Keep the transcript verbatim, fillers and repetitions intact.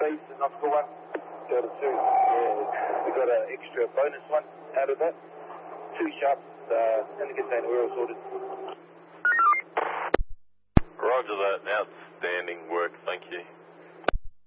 leads and not score one. Got a two. Yeah, we got an extra bonus one out of that. Two sharps uh, in the container. We're all sorted. Roger that. Outstanding work. Thank you.